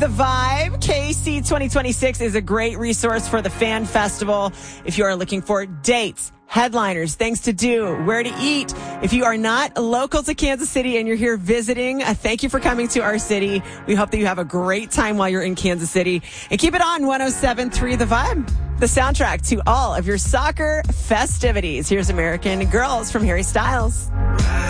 The Vibe. KC 2026 is a great resource for the Fan Festival. If you are looking for dates, headliners, things to do, where to eat. If you are not local to Kansas City and you're here visiting, thank you for coming to our city. We hope that you have a great time while you're in Kansas City. And keep it on 107.3 The Vibe, the soundtrack to all of your soccer festivities. Here's American Girls from Harry Styles.